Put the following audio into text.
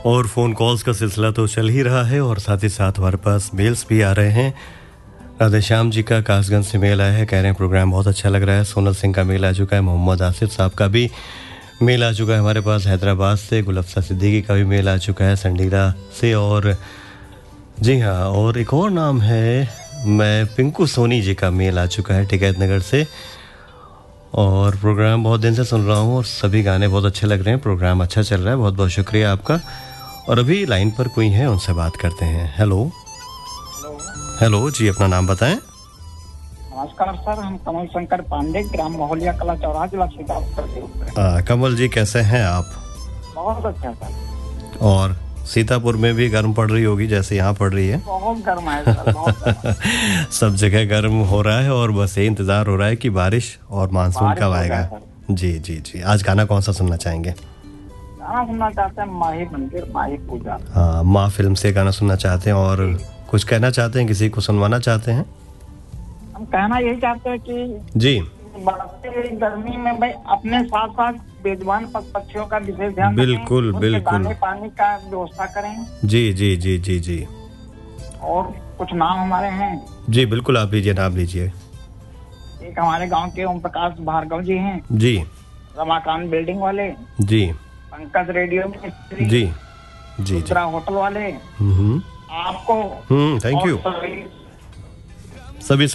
और phone calls का सिलसिला तो चल ही रहा है और साथ ही साथ हमारे पास मेल्स भी आ रहे हैं। राधे श्याम जी का कासगंज से मेल आया है, कह रहे हैं प्रोग्राम बहुत अच्छा लग रहा है। सोनल सिंह का मेल आ चुका है, मोहम्मद आसिफ साहब का भी मेल आ चुका है हमारे पास हैदराबाद से। गुलफ्सा सिद्दीकी का भी मेल आ चुका है संडीला से। और जी हाँ, और एक और नाम है, मैं पिंकू सोनी जी का मेल आ चुका है टिकैत नगर से। और प्रोग्राम बहुत दिन से सुन रहा हूँ और सभी गाने बहुत अच्छे लग रहे हैं, प्रोग्राम अच्छा चल रहा है, बहुत बहुत शुक्रिया आपका। और अभी लाइन पर कोई है, उनसे बात करते हैं। हेलो हेलो जी, अपना नाम बताएं। नमस्कार सर, हम कमल शंकर पांडे, ग्राम मोहलिया कला चौराहा, जिला सीतापुर। कमल जी कैसे हैं आप? बहुत अच्छा सर। और सीतापुर में भी गर्म पड़ रही होगी जैसे यहाँ पड़ रही है? बहुत गर्म है सर, बहुत गर्म। सब जगह गर्म हो रहा है और बस ये इंतजार हो रहा है कि बारिश और मानसून कब आएगा। जी जी जी, आज गाना कौन सा सुनना चाहेंगे? गाना सुनना चाहते हैं माही मंदिर माही पूजा। हाँ, माँ फिल्म से गाना सुनना चाहते हैं। और कुछ कहना चाहते हैं, किसी को सुनवाना चाहते हैं? हम कहना यही चाहते हैं कि जी, बढ़ती हुई गर्मी में भाई अपने साथ साथ बेजुबान पक्षियों का विशेष ध्यान बिल्कुल रखें, बिल्कुल। दाने पानी का व्यवस्था करें। जी जी जी जी जी और कुछ नाम हमारे हैं। जी बिल्कुल, आप लीजिए, नाम लीजिए। एक हमारे गांव के ओम प्रकाश भार्गव जी हैं, जी रमाकांत बिल्डिंग वाले, जी पंकज रेडियो मिस्त्री, जी जी जी। होटल वाले, आपको थैंक यू। और सभी